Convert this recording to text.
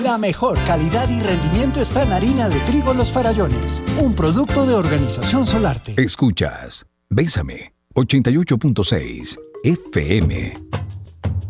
La mejor calidad y rendimiento está en harina de trigo Los Farallones, un producto de Organización Solarte. Escuchas Bésame 88.6 FM.